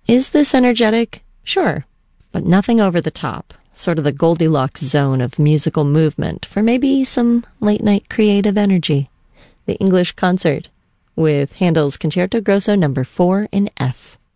Is this energetic? Sure, but nothing over the top. Sort of the Goldilocks zone of musical movement for maybe some late-night creative energy. The English Concert with Handel's Concerto Grosso No. 4 in F.